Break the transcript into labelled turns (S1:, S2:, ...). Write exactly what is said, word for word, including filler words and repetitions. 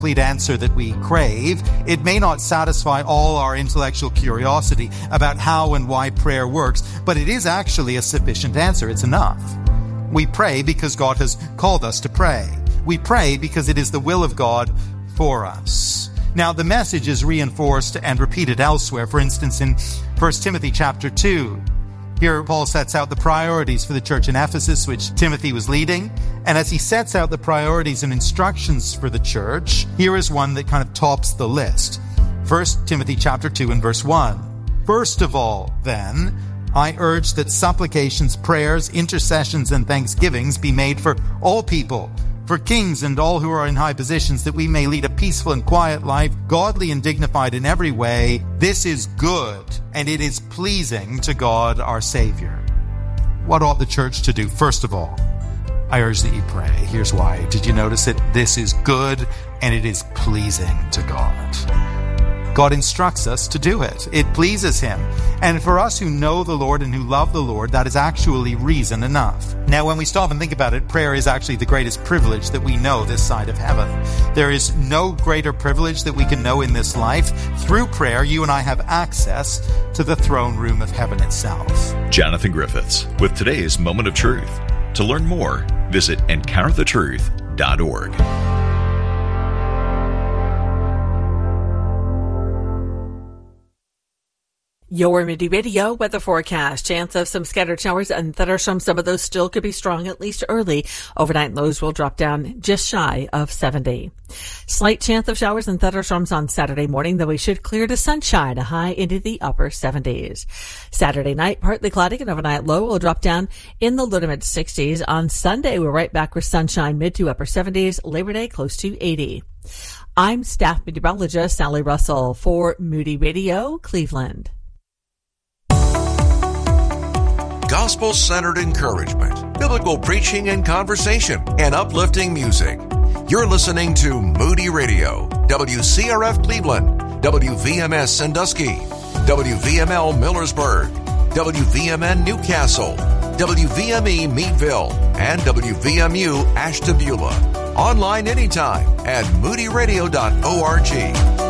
S1: complete answer that we crave. It may not satisfy all our intellectual curiosity about how and why prayer works, but it is actually a sufficient answer. It's enough. We pray because God has called us to pray. We pray because it is the will of God for us. Now, the message is reinforced and repeated elsewhere. For instance, in First Timothy chapter two, here Paul sets out the priorities for the church in Ephesus, which Timothy was leading. And as he sets out the priorities and instructions for the church, here is one that kind of tops the list. First Timothy chapter two and verse one. First of all, then, I urge that supplications, prayers, intercessions, and thanksgivings be made for all people, for kings and all who are in high positions, that we may lead a peaceful and quiet life, godly and dignified in every way. This is good, and it is pleasing to God our Savior. What ought the church to do? First of all, I urge that you pray. Here's why. Did you notice it? This is good, and it is pleasing to God. God instructs us to do it. It pleases Him. And for us who know the Lord and who love the Lord, that is actually reason enough. Now, when we stop and think about it, prayer is actually the greatest privilege that we know this side of heaven. There is no greater privilege that we can know in this life. Through prayer, you and I have access to the throne room of heaven itself.
S2: Jonathan Griffiths with today's Moment of Truth. To learn more, visit encounter the truth dot org.
S3: Your Moody Radio weather forecast. Chance of some scattered showers and thunderstorms. Some of those still could be strong, at least early. Overnight lows will drop down just shy of seventy. Slight chance of showers and thunderstorms on Saturday morning, though we should clear to sunshine, a high into the upper seventies. Saturday night, partly cloudy, and overnight low will drop down in the low to mid sixties. On Sunday, we're right back with sunshine, mid to upper seventies. Labor Day, close to eighty. I'm staff meteorologist Sally Russell for Moody Radio, Cleveland.
S4: Gospel-centered encouragement, biblical preaching and conversation, and uplifting music. You're listening to Moody Radio, W C R F Cleveland, W V M S Sandusky, W V M L Millersburg, W V M N Newcastle, W V M E Meadville, and W V M U Ashtabula. Online anytime at moody radio dot org.